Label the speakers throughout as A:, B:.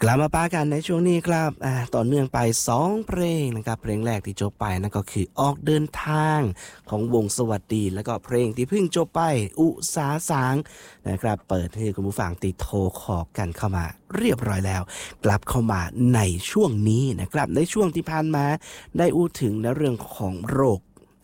A: กลับมาป้ากันในช่วงนี้ครับต่อเนื่องไป2เพลงนะครับเพลงแรกที่จบไปนั่นก็คือออกเดินทางของวงสวัสดีแล้วก็เพลงที่เพิ่งจบไปอุสาสางนะครับเปิดให้คุณผู้ฟังติดโทรขอกันเข้ามาเรียบร้อยแล้วกลับเข้ามาในช่วงนี้นะครับในช่วงที่ผ่านมาได้อู้ถึงในเรื่องของโรค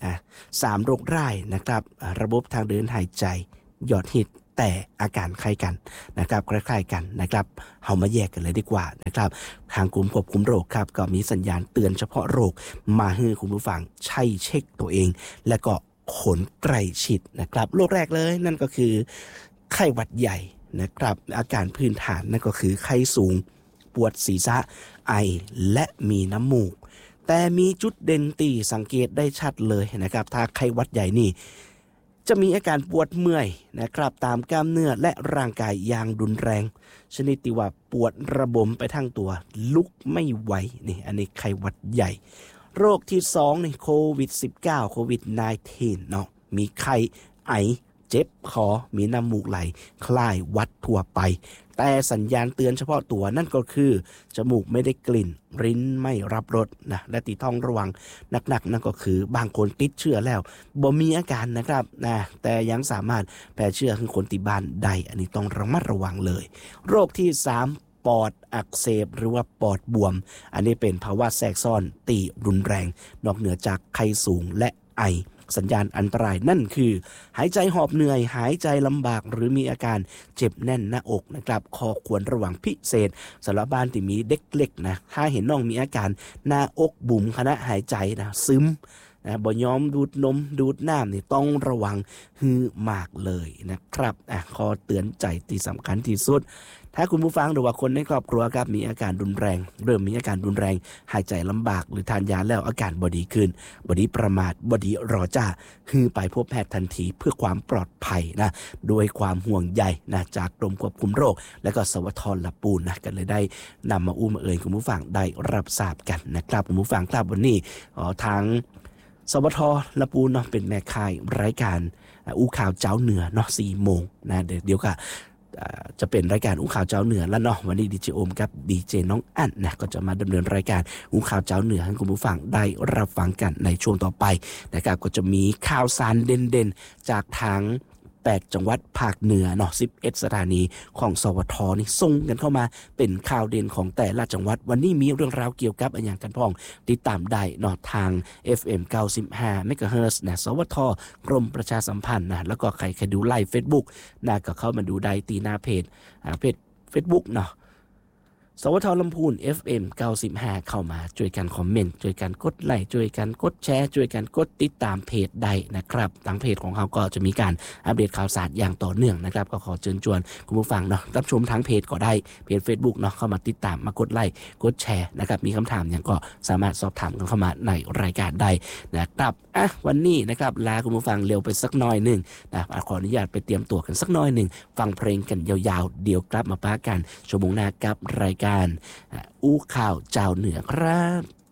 A: 3โรคร้ายนะครับระบบทางเดินหายใจยอดฮิตแต่อาการคล้ายกันนะครับคล้ายๆกันนะครับเอามาแยกกันเลยดีกว่านะครับทางกลุ่มควบคุมโรคครับก็มีสัญญาณเตือนเฉพาะโรคมาให้คุณผู้ฟังใช้เช็คตัวเองและก็ขนใกล้ชิดนะครับโรคแรกเลยนั่นก็คือไข้หวัดใหญ่นะครับอาการพื้นฐานนั่นก็คือไข้สูงปวดศีรษะไอและมีน้ำมูกแต่มีจุดเด่นที่สังเกตได้ชัดเลยนะครับถ้าไข้หวัดใหญ่นี่จะมีอาการปวดเมื่อยนะครับตามกล้ามเนื้อและร่างกายอย่างรุนแรงชนิดที่ว่าปวดระบมไปทั้งตัวลุกไม่ไหวนี่อันนี้ไข้หวัดใหญ่โรคที่2นี่โควิด-19 โควิด-19 เนาะมีไข้ไอเจ็บคอมีน้ำมูกไหลคล้ายหวัดทั่วไปแต่สัญญาณเตือนเฉพาะตัวนั่นก็คือจมูกไม่ได้กลิ่นริ้นไม่รับรสนะและที่ต้องระวังหนักๆนั่นก็คือบางคนติดเชื้อแล้วบ่มีอาการนะครับแต่ยังสามารถแพร่เชื้อให้คนที่บ้านได้อันนี้ต้องระมัดระวังเลยโรคที่3ปอดอักเสบหรือว่าปอดบวมอันนี้เป็นภาวะแทรกซ้อนตีรุนแรงนอกเหนือจากไข้สูงและไอสัญญาณอันตรายนั่นคือหายใจหอบเหนื่อยหายใจลำบากหรือมีอาการเจ็บแน่นหน้าอกนะครับข้อควรระวังพิเศษสำหรับบ้านที่มีเด็กเล็กนะถ้าเห็นน้องมีอาการหน้าอกบุ๋มขณะหายใจนะซึมบ่ยอมดูดนมดูดน้ำนี่ต้องระวังฮือมากเลยนะครับข้อเตือนใจที่สำคัญที่สุดถ้าคุณผู้ฟังหรือว่าคนในครอบครัวครับมีอาการรุนแรงเริ่มมีอาการรุนแรงหายใจลำบากหรือทานยาแล้วอาการบ่ดีขึ้นบ่ดีประมาทบ่ดีรอจ้าฮือไปพบแพทย์ทันทีเพื่อความปลอดภัยนะโดยความห่วงใยนะจากกรมควบคุมโรคและก็สวทลปูนนะกันเลยได้นำมาอู้มาเอ่ยคุณผู้ฟังได้รับทราบกันนะครับคุณผู้ฟังครับวันนี้ทางสวทละปูนเนาะเป็นแม่ค่ายรายการอู้ข่าวเจ้าเหนือเนาะ 4 โมงนะเดี๋ยวก็จะเป็นรายการอู้ข่าวเจ้าเหนือแล้วเนาะวันนี้ดีเจโอมกับดีเจน้องอั้นนะก็จะมาดำเนินรายการอู้ข่าวเจ้าเหนือให้คุณผู้ฟังได้รับฟังกันในช่วงต่อไปนะครับก็จะมีข่าวสารเด่นๆจากทาง8จังหวัดภาคเหนือเนาะ11สถานีของสวทนี่ส่งกันเข้ามาเป็นข่าวเด่นของแต่ละจังหวัดวันนี้มีเรื่องราวเกี่ยวกับอะไรอย่างกันพ้องติดตามได้เนาะทาง FM 95 MHz นะสวทกรมประชาสัมพันธ์นะแล้วก็ใครดูไลฟ์ Facebook นะก็เข้ามาดูได้ตีหน้าเพจFacebook เนาะสวทลำพูน FM 95เข้ามาช่วยกันคอมเมนต์ช่วยกันกดไลค์ช่วยกันกดแชร์ช่วยกันกดติดตามเพจได้นะครับทางเพจของเขาก็จะมีการอัปเดตข่าวสารอย่างต่อเนื่องนะครับก็ขอเชิญชวนคุณผู้ฟังเนาะรับชมทางเพจก็ได้เพจ Facebook เนาะเข้ามาติดตามมากดไลค์กดแชร์นะครับมีคำถามอย่างก็สามารถสอบถามกันเข้ามาในรายการได้นะครับวันนี้นะครับลาคุณผู้ฟังเร็วไปสักหน่อยนึงนะขออนุญาตไปเตรียมตัวกันสักหน่อยนึงฟังเพลงกันยาวๆเดี๋ยวกลับมาป้ากันชั่วโมงหน้ากับรายการอู้ข่าวเจ้าเหนือครับ